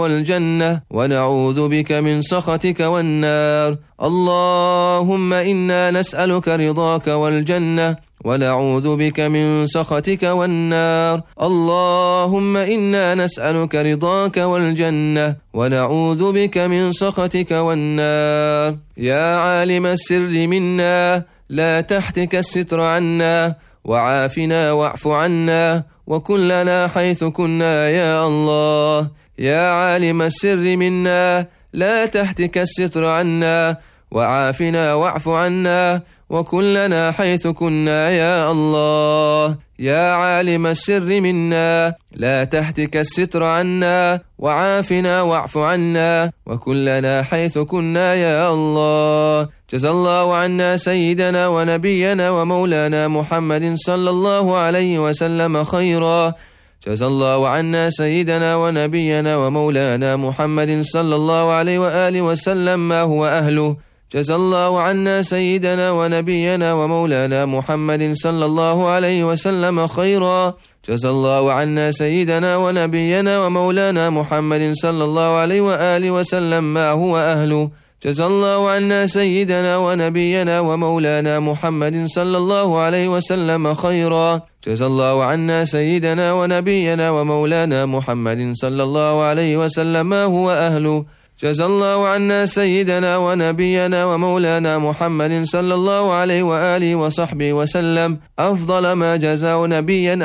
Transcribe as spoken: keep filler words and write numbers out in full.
والجنة ونعوذ بك من سخطك والنار. اللهم إنا نسألك رضاك والجنة ونعوذ بك من سخطك والنار. اللهم إنا نسألك رضاك والجنة ونعوذ بك من سخطك والنار. يا عالم السر منا لا تحتك الستر عنا وعافنا واعف عنا وكن لنا حيث كنا يا الله. يا عالم السر منا لا تحتك الستر عنا وعافنا واعف عنا وكن لنا حيث كنا يا الله. يا عالم السر منا لا تحتك الستر عنا وعافنا واعف عنا وكن لنا حيث كنا يا الله. جزى الله عنا سيدنا ونبينا ومولانا محمد صلى الله عليه وسلم خيرا. جزى الله عنا سيدنا ونبينا ومولانا محمد صلى الله عليه وآله وسلم ما هو أهله. جزى الله عنا سيدنا ونبينا ومولانا محمد صلى الله عليه وسلم خيرا. جزى الله عنا سيدنا ونبينا ومولانا محمد صلى الله عليه وآله وسلم ما هو أهله. جزى الله عنا سيدنا ونبينا ومولانا محمد صلى الله عليه وسلم خيرا. جزى الله عنا سيدنا ونبينا ومولانا محمد صلى الله عليه وسلم ما هو أهله. جزى الله عنا سيدنا ونبينا ومولانا محمد صلى الله عليه وآله وصحبه وسلم أفضل ما جزى نبيا